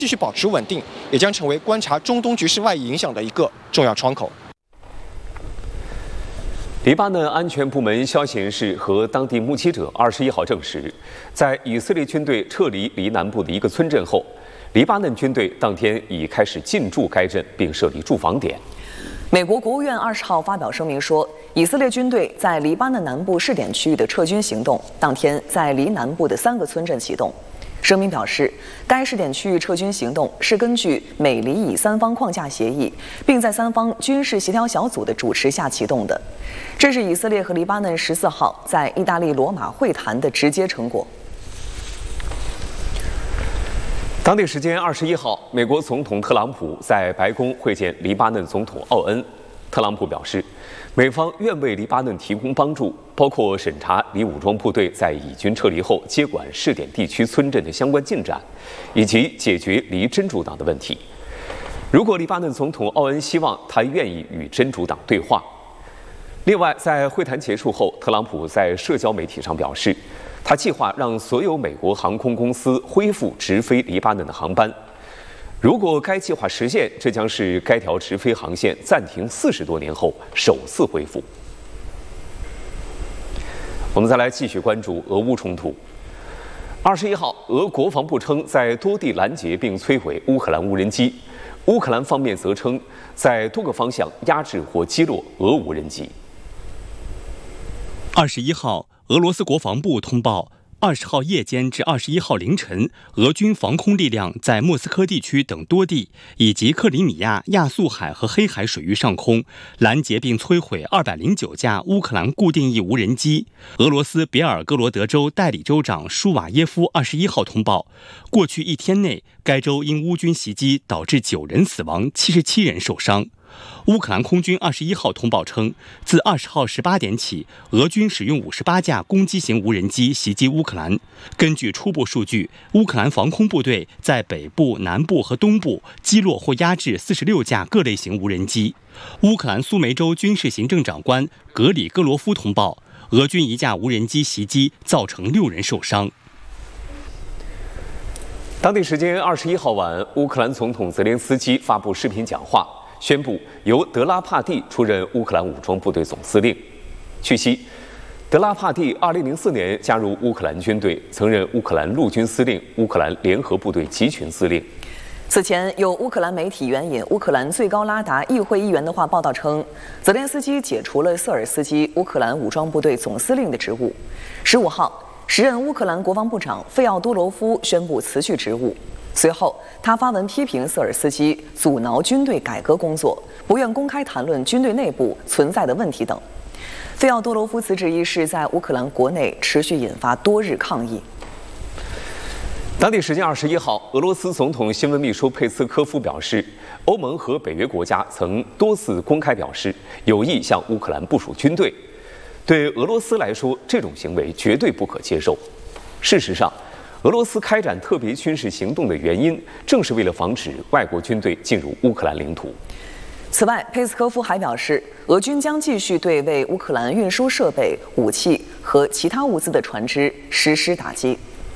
继续保持稳定，也将成为观察中东局势外溢影响的一个重要窗口。 黎巴嫩安全部门消息人士和当地目击者21号证实，在以色列军队撤离黎南部的一个村镇后，黎巴嫩军队当天已开始进驻该镇，并设立驻防点。 美国国务院20号发表声明说，以色列军队在黎巴嫩南部试点区域的撤军行动，当天在黎南部的3个村镇启动。声明表示，该试点区域撤军行动是根据美黎以3方框架协议，并在3方军事协调小组的主持下启动的。这是以色列和黎巴嫩14号在意大利罗马会谈的直接成果。 当地时间21号，美国总统特朗普在白宫会见黎巴嫩总统奥恩。特朗普表示，美方愿为黎巴嫩提供帮助，包括审查黎武装部队在以军撤离后接管试点地区村镇的相关进展，以及解决黎真主党的问题。如果黎巴嫩总统奥恩希望，他愿意与真主党对话。另外，在会谈结束后，特朗普在社交媒体上表示，他计划让所有美国航空公司恢复直飞黎巴嫩的航班。如果该计划实现，这将是该条直飞航线暂停40多年后首次恢复。我们再来继续关注俄乌冲突。21号，俄国防部称在多地拦截并摧毁乌克兰无人机，乌克兰方面则称在多个方向压制或击落俄无人机。 21号，俄罗斯国防部通报，20号夜间至21号凌晨，俄军防空力量在莫斯科地区等多地以及克里米亚、亚速海和黑海水域上空拦截并摧毁209架乌克兰固定翼无人机。俄罗斯别尔哥罗德州代理州长舒瓦耶夫21号通报，过去1天内，该州因乌军袭击导致9人死亡，77人受伤。乌克兰空军21号通报称，自20号18点起，俄军使用58架攻击型无人机袭击乌克兰。根据初步数据，乌克兰防空部队在北部、南部和东部击落或压制46架各类型无人机。乌克兰苏梅州军事行政长官格里戈罗夫通报，俄军1架无人机袭击造成6人受伤。 当地时间21号晚，乌克兰总统泽连斯基发布视频讲话，宣布由德拉帕蒂出任乌克兰武装部队总司令。据悉，德拉帕蒂2004年加入乌克兰军队，曾任乌克兰陆军司令、乌克兰联合部队集群司令。 此前，有乌克兰媒体援引乌克兰最高拉达议会议员的话报道称，泽连斯基解除了瑟尔斯基乌克兰武装部队总司令的职务。15号，时任乌克兰国防部长费奥多罗夫宣布辞去职务。随后，他发文批评瑟尔斯基阻挠军队改革工作，不愿公开谈论军队内部存在的问题等。费奥多罗夫辞职一事在乌克兰国内持续引发多日抗议。 当地时间21号，俄罗斯总统新闻秘书佩斯科夫表示，欧盟和北约国家曾多次公开表示有意向乌克兰部署军队。对俄罗斯来说，这种行为绝对不可接受。事实上，俄罗斯开展特别军事行动的原因，正是为了防止外国军队进入乌克兰领土。 此外，佩斯科夫还表示，俄军将继续对为乌克兰运输设备、武器和其他物资的船只实施打击。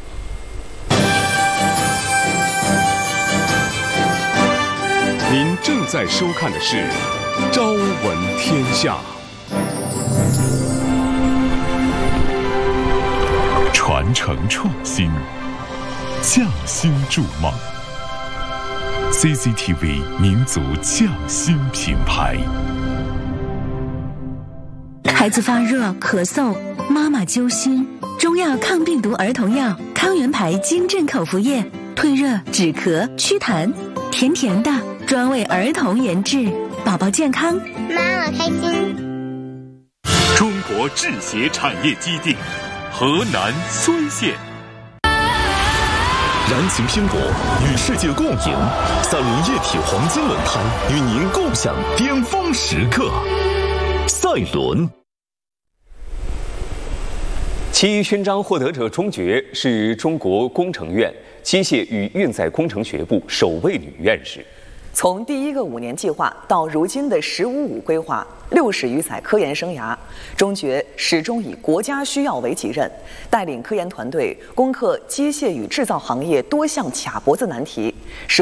您正在收看的是《朝闻天下》。传承创新，匠心筑梦。CCTV 民族匠心品牌。 孩子发热、咳嗽，妈妈揪心。中药抗病毒儿童药康源牌金镇口服液，退热、止咳、祛痰，甜甜的，专为儿童研制，宝宝健康， 妈妈开心。 中国制鞋产业基地。河南睢县，燃情拼搏与世界共赢，30液体黄金轮胎与您共享巅峰时刻。赛伦其勋章获得者钟珏是中国工程院机械与运载工程学部首位女院士。 从第一个5年计划到如今的“15+5”规划，60余载科研生涯，钟珏始终以国家需要为己任，带领科研团队攻克机械与制造行业多项卡脖子难题，使